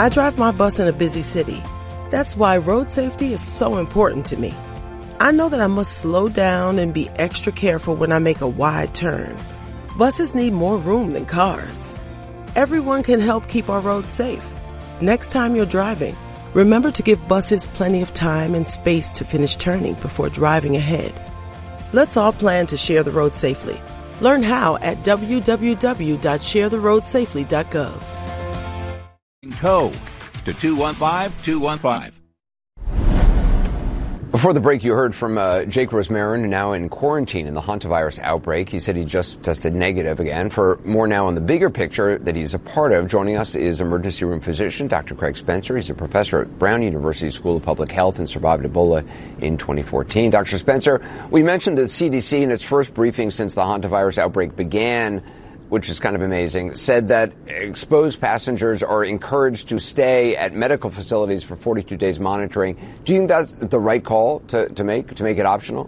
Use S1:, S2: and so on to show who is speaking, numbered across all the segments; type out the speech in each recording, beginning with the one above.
S1: I drive my bus in a busy city. That's why road safety is so important to me. I know that I must slow down and be extra careful when I make a wide turn. Buses need more room than cars. Everyone can help keep our roads safe. Next time you're driving, remember to give buses plenty of time and space to finish turning before driving ahead. Let's all plan to share the road safely. Learn how at www.sharetheroadsafely.gov.
S2: Tow to 215-215.
S3: Before the break, you heard from Jake Rosmarin, now in quarantine in the hantavirus outbreak. He said he just tested negative again. For more now on the bigger picture that he's a part of, joining us is emergency room physician Dr. Craig Spencer. He's a professor at Brown University School of Public Health and survived Ebola in 2014. Dr. Spencer, we mentioned the CDC in its first briefing since the hantavirus outbreak began, which is kind of amazing, said that exposed passengers are encouraged to stay at medical facilities for 42 days monitoring. Do you think that's the right call to make it optional?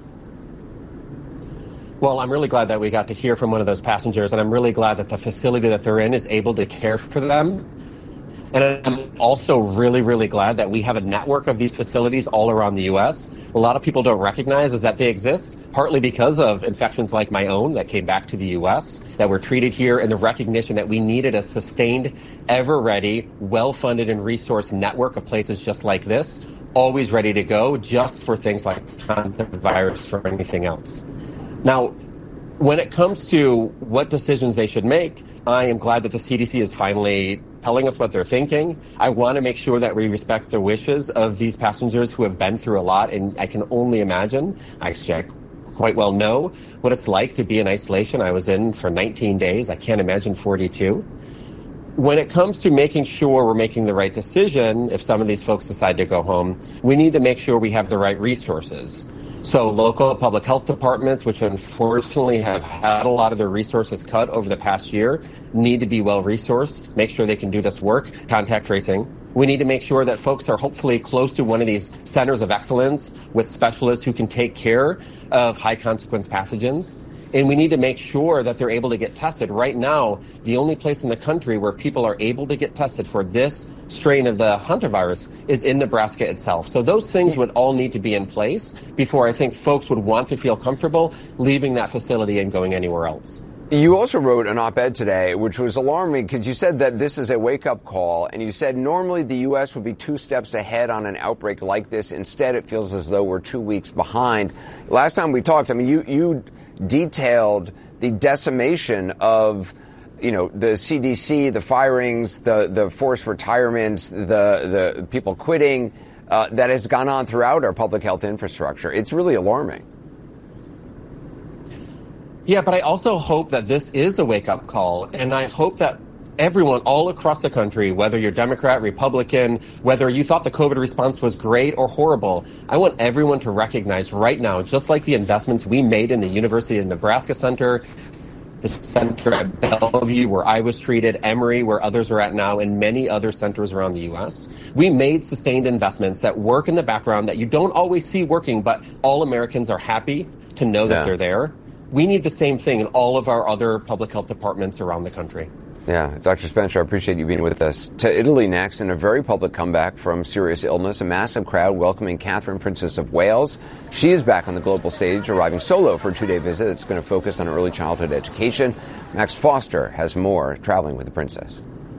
S4: Well, I'm really glad that we got to hear from one of those passengers, and I'm really glad that the facility that they're in is able to care for them. And I'm also really, really glad that we have a network of these facilities all around the U.S. A lot of people don't recognize is that they exist, partly because of infections like my own that came back to the U.S., that were treated here, and the recognition that we needed a sustained, ever-ready, well-funded and resourced network of places just like this, always ready to go, just for things like the virus or anything else. Now, when it comes to what decisions they should make, I am glad that the CDC is finally telling us what they're thinking. I want to make sure that we respect the wishes of these passengers who have been through a lot, and I can only imagine, I quite well know what it's like to be in isolation. I was in for 19 days. I can't imagine 42. When it comes to making sure we're making the right decision, if some of these folks decide to go home, we need to make sure we have the right resources. So local public health departments, which unfortunately have had a lot of their resources cut over the past year, need to be well resourced, make sure they can do this work, contact tracing. We need to make sure that folks are hopefully close to one of these centers of excellence with specialists who can take care of high consequence pathogens. And we need to make sure that they're able to get tested. Right now, the only place in the country where people are able to get tested for this strain of the hantavirus is in Nebraska itself. So those things would all need to be in place before I think folks would want to feel comfortable leaving that facility and going anywhere else.
S3: You also wrote an op-ed today, which was alarming because you said that this is a wake-up call, and you said normally the U.S. would be 2 steps ahead on an outbreak like this. Instead, it feels as though we're 2 weeks behind. Last time we talked, I mean, you detailed the decimation of, the CDC, the firings, the forced retirements, the people quitting that has gone on throughout our public health infrastructure. It's really alarming.
S4: Yeah, but I also hope that this is a wake-up call, and I hope that everyone all across the country, whether you're Democrat, Republican, whether you thought the COVID response was great or horrible, I want everyone to recognize right now, just like the investments we made in the University of Nebraska Center, the center at Bellevue where I was treated, Emory where others are at now, and many other centers around the U.S. We made sustained investments that work in the background that you don't always see working, but all Americans are happy to know that they're there. We need the same thing in all of our other public health departments around the country.
S3: Yeah, Dr. Spencer, I appreciate you being with us. To Italy next, in a very public comeback from serious illness, a massive crowd welcoming Catherine, Princess of Wales. She is back on the global stage, arriving solo for a 2-day visit. It's going to focus on early childhood education. Max Foster has more, traveling with the princess.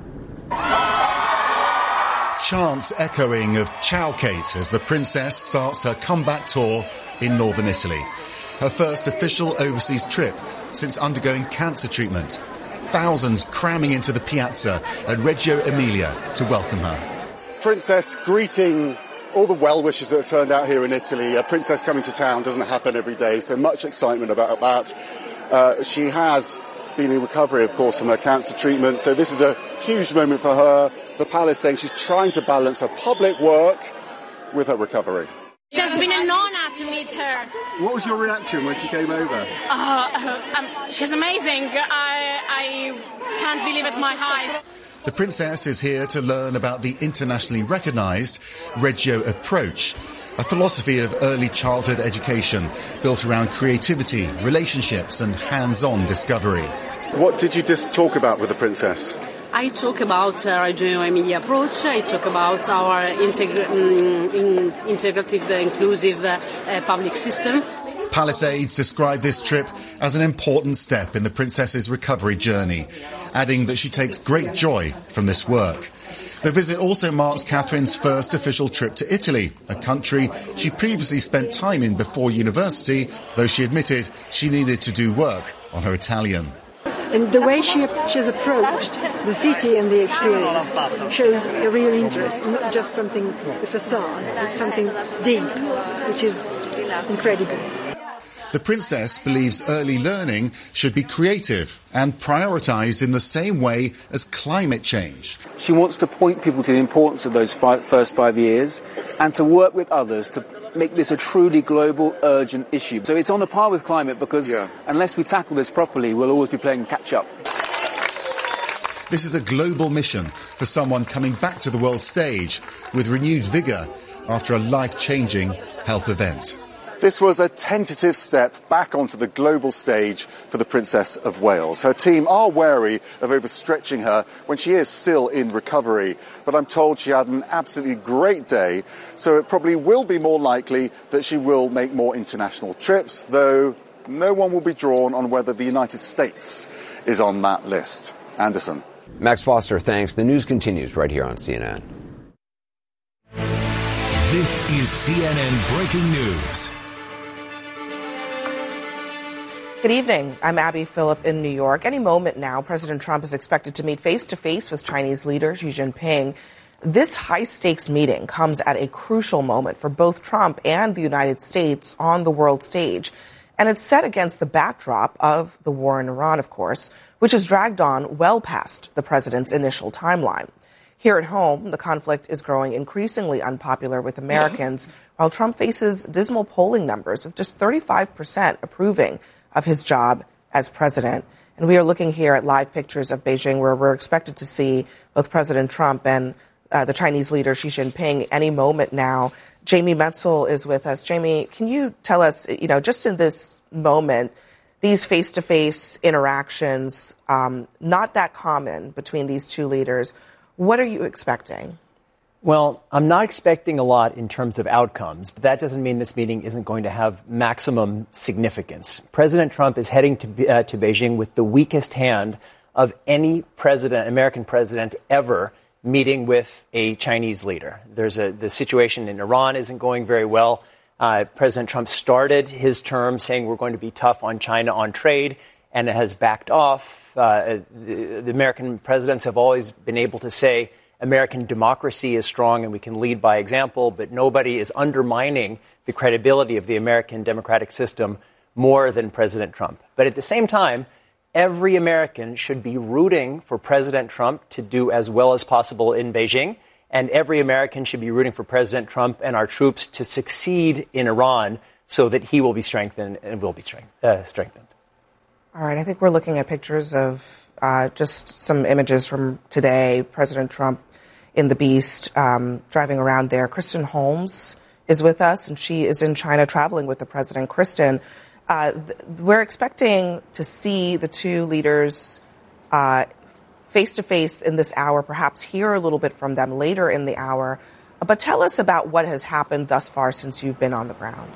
S5: Chants echoing of Ciao Kate as the princess starts her comeback tour in northern Italy. Her first official overseas trip since undergoing cancer treatment. Thousands cramming into the piazza at Reggio Emilia to welcome her.
S6: Princess greeting all the well-wishers that have turned out here in Italy. A princess coming to town doesn't happen every day, so much excitement about that. She has been in recovery, of course, from her cancer treatment, so this is a huge moment for her. The palace saying she's trying to balance her public work with her recovery.
S7: It has been an honor to meet her.
S6: What was your reaction when she came over?
S7: She's amazing. I can't believe it, my eyes.
S5: The princess is here to learn about the internationally recognised Reggio approach, a philosophy of early childhood education built around creativity, relationships and hands-on discovery.
S6: What did you just talk about with the princess?
S8: I talk about regional media approach. I talk about our integrative, inclusive public system.
S5: Palisades described this trip as an important step in the princess's recovery journey, adding that she takes great joy from this work. The visit also marks Catherine's first official trip to Italy, a country she previously spent time in before university, though she admitted she needed to do work on her Italian.
S9: And the way she's approached the city and the experience shows a real interest, not just something, the facade, it's something deep, which is incredible.
S5: The princess believes early learning should be creative and prioritised in the same way as climate change.
S10: She wants to point people to the importance of those first 5 years and to work with others to make this a truly global, urgent issue. So it's on a par with climate because unless we tackle this properly, we'll always be playing catch-up.
S5: This is a global mission for someone coming back to the world stage with renewed vigour after a life-changing health event.
S6: This was a tentative step back onto the global stage for the Princess of Wales. Her team are wary of overstretching her when she is still in recovery, but I'm told she had an absolutely great day, so it probably will be more likely that she will make more international trips, though no one will be drawn on whether the United States is on that list. Anderson.
S3: Max Foster, thanks. The news continues right here on CNN.
S11: This is CNN Breaking News.
S12: Good evening. I'm Abby Phillip in New York. Any moment now, President Trump is expected to meet face-to-face with Chinese leader Xi Jinping. This high-stakes meeting comes at a crucial moment for both Trump and the United States on the world stage. And it's set against the backdrop of the war in Iran, of course, which has dragged on well past the president's initial timeline. Here at home, the conflict is growing increasingly unpopular with Americans, while Trump faces dismal polling numbers with just 35% approving of his job as president. And we are looking here at live pictures of Beijing, where we're expected to see both President Trump and the Chinese leader Xi Jinping any moment now. Jamie Metzl is with us. Jamie, can you tell us, just in this moment, these face-to-face interactions, not that common between these two leaders, what are you expecting?
S13: Well, I'm not expecting a lot in terms of outcomes, but that doesn't mean this meeting isn't going to have maximum significance. President Trump is heading to Beijing with the weakest hand of any American president ever meeting with a Chinese leader. The situation in Iran isn't going very well. President Trump started his term saying we're going to be tough on China on trade, and it has backed off. The American presidents have always been able to say American democracy is strong and we can lead by example, but nobody is undermining the credibility of the American democratic system more than President Trump. But at the same time, every American should be rooting for President Trump to do as well as possible in Beijing, and every American should be rooting for President Trump and our troops to succeed in Iran so that he will be strengthened and will be strengthened.
S12: All right, I think we're looking at pictures of just some images from today. President Trump in the Beast driving around there. Kristen Holmes is with us, and she is in China traveling with the president. Kristen, we're expecting to see the two leaders face-to-face in this hour, perhaps hear a little bit from them later in the hour. But tell us about what has happened thus far since you've been on the ground.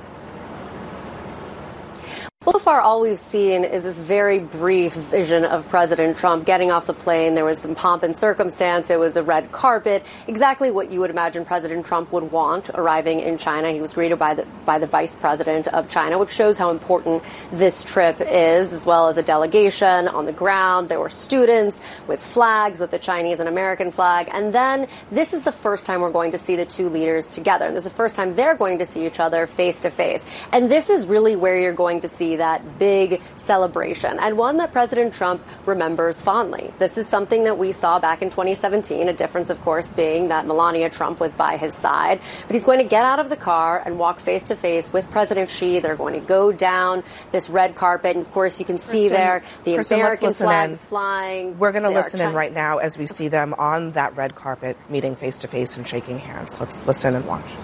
S14: Well, so far, all we've seen is this very brief vision of President Trump getting off the plane. There was some pomp and circumstance. It was a red carpet, exactly what you would imagine President Trump would want arriving in China. He was greeted by the vice president of China, which shows how important this trip is, as well as a delegation on the ground. There were students with flags, with the Chinese and American flag. And then this is the first time we're going to see the two leaders together. And this is the first time they're going to see each other face to face. And this is really where you're going to see that big celebration, and one that President Trump remembers fondly. This is something that we saw back in 2017, a difference, of course, being that Melania Trump was by his side. But he's going to get out of the car and walk face to face with President Xi. They're going to go down this red carpet, and of course, you can see there the American flags flying.
S12: We're going to listen in right now as we see them on that red carpet, meeting face to face and shaking hands. Let's listen and watch.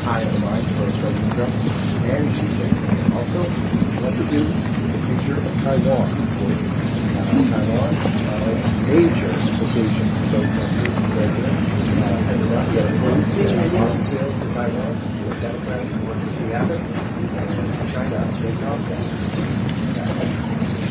S15: high on the minds for President Trump and Xi Jinping. Also, what to do with the future of Taiwan. Of course, Taiwan, major implications for both countries. The president has not yet approved arms sales to Taiwan. The Democrats want to see happen, and China take off that.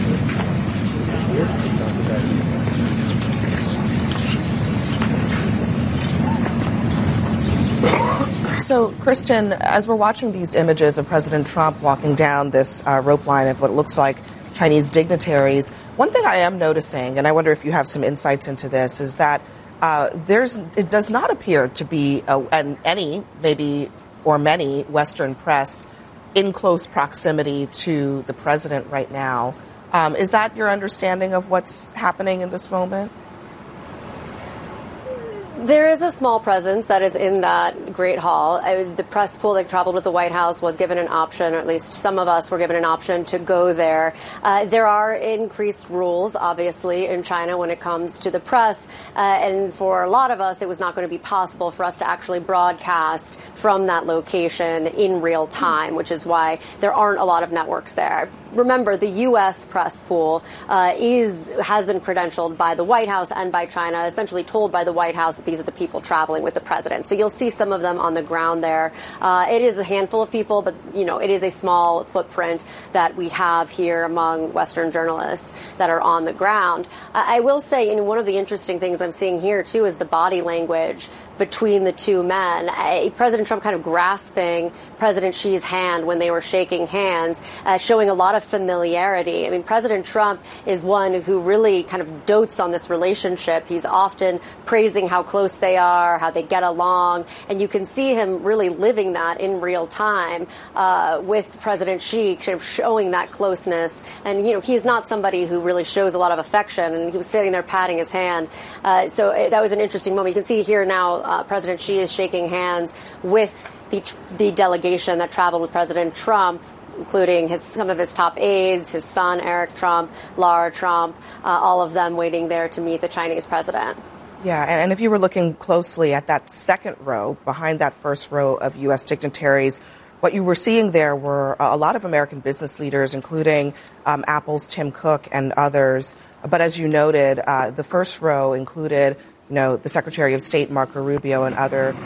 S12: So, Kristen, as we're watching these images of President Trump walking down this rope line of what looks like Chinese dignitaries, one thing I am noticing, and I wonder if you have some insights into this, is that it does not appear to be any, maybe, or many Western press in close proximity to the president right now. Is that your understanding of what's happening in this moment?
S14: There is a small presence that is in that Great Hall. The press pool that traveled with the White House was given an option, or at least some of us were given an option to go there. There are increased rules, obviously, in China when it comes to the press. And for a lot of us, it was not going to be possible for us to actually broadcast from that location in real time, which is why there aren't a lot of networks there. Remember, the U.S. press pool has been credentialed by the White House and by China, essentially told by the White House that these are the people traveling with the president. So you'll see some of them on the ground there. It is a handful of people, but, it is a small footprint that we have here among Western journalists that are on the ground. I will say, one of the interesting things I'm seeing here, too, is the body language between the two men. President Trump kind of grasping President Xi's hand when they were shaking hands, showing a lot of familiarity. I mean, President Trump is one who really kind of dotes on this relationship. He's often praising how close they are, how they get along, and you can see him really living that in real time with President Xi, kind of showing that closeness. And, he is not somebody who really shows a lot of affection, and he was sitting there patting his hand. So that was an interesting moment. You can see here now President Xi is shaking hands with the delegation that traveled with President Trump, including some of his top aides, his son, Eric Trump, Lara Trump, all of them waiting there to meet the Chinese president.
S12: Yeah, and if you were looking closely at that second row, behind that first row of U.S. dignitaries, what you were seeing there were a lot of American business leaders, including Apple's Tim Cook and others. But as you noted, the first row included the Secretary of State, Marco Rubio, and other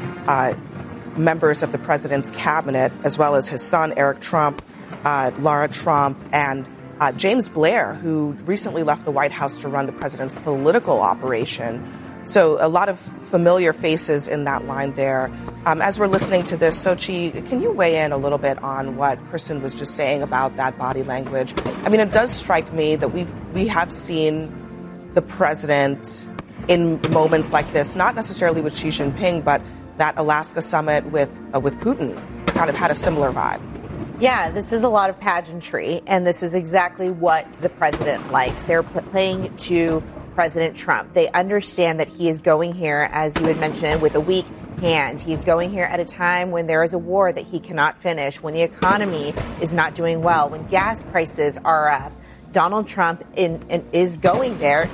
S12: members of the president's cabinet, as well as his son, Eric Trump, Lara Trump, and James Blair, who recently left the White House to run the president's political operation. So a lot of familiar faces in that line there. As we're listening to this, Sochi, can you weigh in a little bit on what Kristen was just saying about that body language? I mean, it does strike me that we have seen the president in moments like this, not necessarily with Xi Jinping, but that Alaska summit with Putin kind of had a similar vibe.
S16: Yeah, this is a lot of pageantry, and this is exactly what the president likes. They're playing to President Trump. They understand that he is going here, as you had mentioned, with a weak hand. He's going here at a time when there is a war that he cannot finish, when the economy is not doing well, when gas prices are up. Donald Trump is going there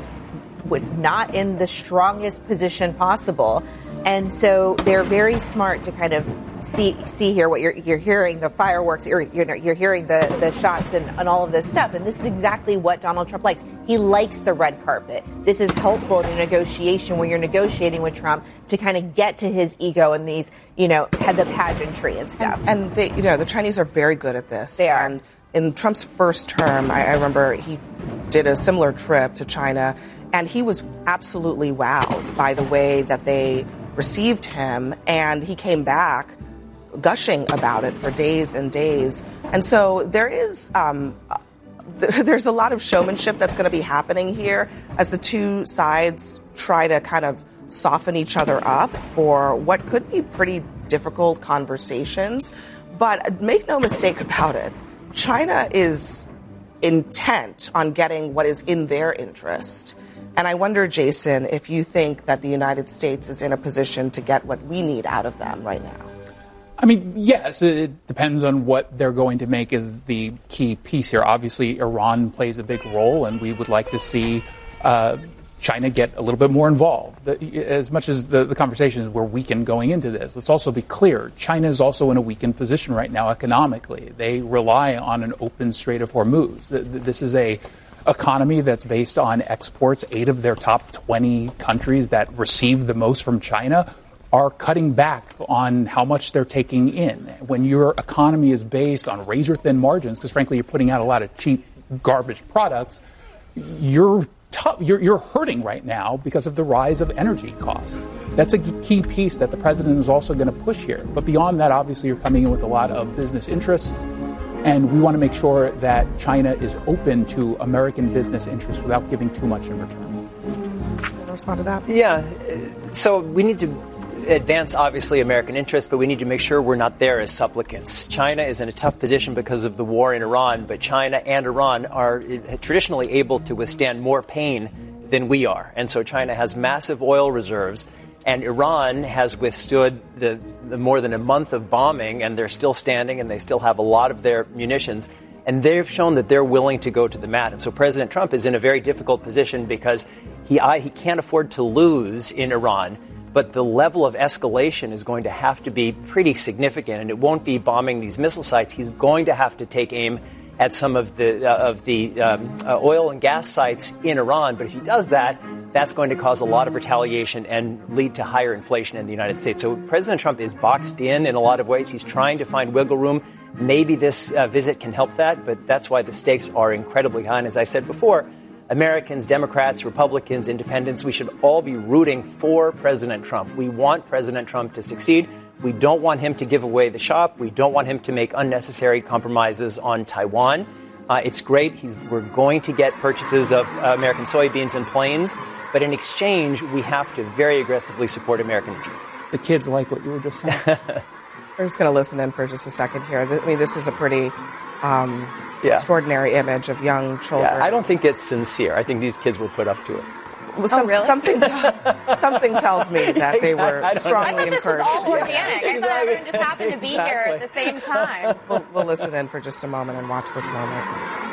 S16: not in the strongest position possible. And so they're very smart to kind of see here what you're hearing, the fireworks, you're hearing the shots and all of this stuff. And this is exactly what Donald Trump likes. He likes the red carpet. This is helpful in a negotiation where you're negotiating with Trump to kind of get to his ego and these, had the pageantry and stuff.
S12: And they, the Chinese are very good at this.
S16: They are.
S12: And in Trump's first term, I remember he did a similar trip to China, and he was absolutely wowed by the way that they received him, and he came back gushing about it for days and days. And so there is there's a lot of showmanship that's going to be happening here as the two sides try to kind of soften each other up for what could be pretty difficult conversations. But make no mistake about it, China is intent on getting what is in their interest. And I wonder, Jason, if you think that the United States is in a position to get what we need out of them right now.
S17: I mean, yes, it depends on what they're going to make as the key piece here. Obviously, Iran plays a big role, and we would like to see China get a little bit more involved. As much as the conversations were weakened going into this, let's also be clear, China is also in a weakened position right now economically. They rely on an open Strait of Hormuz. This is a economy that's based on exports. 8 of their top 20 countries that receive the most from China are cutting back on how much they're taking in. When your economy is based on razor-thin margins, because frankly you're putting out a lot of cheap garbage products, you're hurting right now because of the rise of energy costs. That's a key piece that the president is also going to push here. But beyond that, obviously, you're coming in with a lot of business interests, and we want to make sure that China is open to American business interests without giving too much in return.
S12: Want to respond to that?
S13: Yeah. So we need to advance, obviously, American interests, but we need to make sure we're not there as supplicants. China is in a tough position because of the war in Iran, but China and Iran are traditionally able to withstand more pain than we are. And so China has massive oil reserves, and Iran has withstood the more than a month of bombing, and they're still standing, and they still have a lot of their munitions. And they've shown that they're willing to go to the mat. And so President Trump is in a very difficult position because he can't afford to lose in Iran. But the level of escalation is going to have to be pretty significant, and it won't be bombing these missile sites. He's going to have to take aim at some of the oil and gas sites in Iran. But if he does that, that's going to cause a lot of retaliation and lead to higher inflation in the United States. So President Trump is boxed in a lot of ways. He's trying to find wiggle room. Maybe this visit can help that, but that's why the stakes are incredibly high. And as I said before, Americans, Democrats, Republicans, Independents, we should all be rooting for President Trump. We want President Trump to succeed. We don't want him to give away the shop. We don't want him to make unnecessary compromises on Taiwan. It's great. We're going to get purchases of American soybeans and planes. But in exchange, we have to very aggressively support American interests.
S17: The kids like what you were just saying.
S12: We're just going to listen in for just a second here. I mean, this is a pretty extraordinary image of young children.
S13: Yeah, I don't think it's sincere. I think these kids were put up to it.
S12: Well, really? Something tells me that they were strongly encouraged.
S16: I thought this was all organic. I thought everyone just happened to be here at the same time.
S12: We'll listen in for just a moment and watch this moment.